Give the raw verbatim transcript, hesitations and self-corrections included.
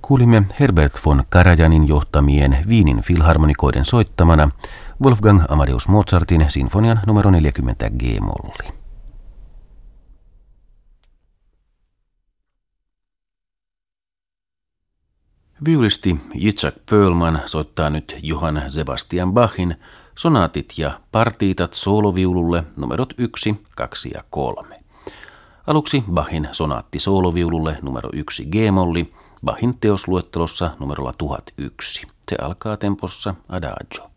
Kuulimme Herbert von Karajanin johtamien Wienin filharmonikoiden soittamana Wolfgang Amadeus Mozartin sinfonian numero neljäkymmentä G-molli. Viulisti Yitzhak Perlman soittaa nyt Johann Sebastian Bachin sonaatit ja partiitat sooloviululle numerot yksi, kaksi ja kolme. Aluksi Bachin sonaatti sooloviululle numero yksi G-molli, Bachin teosluettelossa numerolla tuhat yksi. Se alkaa tempossa Adagio.